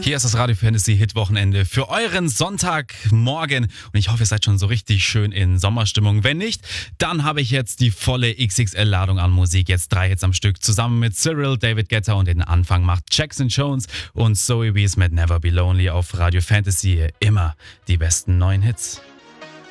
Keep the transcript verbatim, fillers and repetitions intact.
Hier ist das Radio Fantasy Hit Wochenende für euren Sonntagmorgen und ich hoffe, ihr seid schon so richtig schön in Sommerstimmung. Wenn nicht, dann habe ich jetzt die volle X X L-Ladung an Musik. Jetzt drei Hits am Stück zusammen mit Cyril, David Guetta und den Anfang macht Jackson Jones und Zoe Wees mit Never Be Lonely auf Radio Fantasy. Immer die besten neuen Hits.